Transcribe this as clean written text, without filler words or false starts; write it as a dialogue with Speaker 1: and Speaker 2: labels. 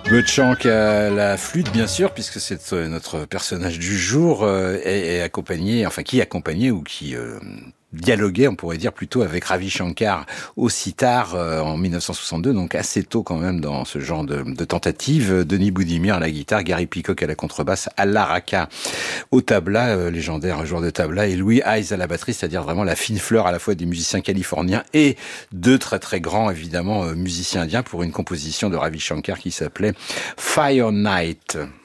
Speaker 1: Butch à la flûte, bien sûr, puisque c'est notre personnage du jour, est accompagné, enfin qui accompagnait ou qui dialoguait, on pourrait dire plutôt, avec Ravi Shankar au sitar en 1962, donc assez tôt quand même dans ce genre de tentative. Denis Boudimir à la guitare, Gary Peacock à la contrebasse, Alla Raka au tabla, légendaire joueur de tabla, et Louis Hayes à la batterie, c'est-à-dire vraiment la fine fleur à la fois des musiciens californiens et de très très grands, évidemment, musiciens indiens pour une composition de Ravi Shankar qui s'appelait Fire Night.